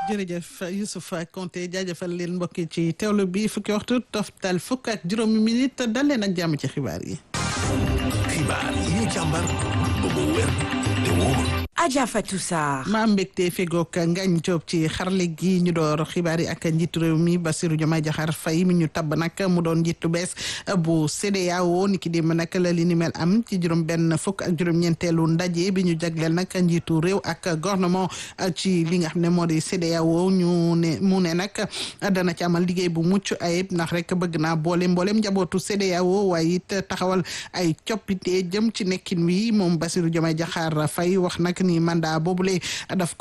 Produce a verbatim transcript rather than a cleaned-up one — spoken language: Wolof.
jërëjëf Youssouf Konté jaajëfal leen mbokki ci teewlu bi fukki waxtu toftal fukk ak juróomi minute dal leen ak jàmm ci xibaar yi. xibaar yi ñu càmbar ba mu wér te wóor. Adja Fatou Sarr. maa mbégte fegook Ngagne Diop ci xarale gi ñu door xibaar yi ak njiitu réew mi Bassirou Diomaye Diakhar Faye mi ñu tabb nag mu doon njiitu bees bu C E D E A O ni ki démb nag la li ni mel am ci juróom benn fukk ak juróom-ñeenteelu ndaje bi ñu jagleel nag njiitu réew ak gouvernement ci li nga xam ne moo di C E D E A O ñu ne mu ne nag dana ci amal liggéey bu mucc ayib ndax rek bëgg naa boole mboolem njabootu C E D E A O waaye it taxawal ay coppite jëm ci nekkin wi moom Bassirou Diomaye Diakhar Faye wax nag ni mandat boobule daf